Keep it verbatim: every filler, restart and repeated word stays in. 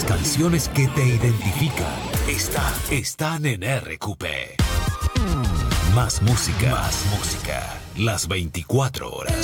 Las canciones que te identifican están, están en R Q P. Más música, más música. Las veinticuatro horas.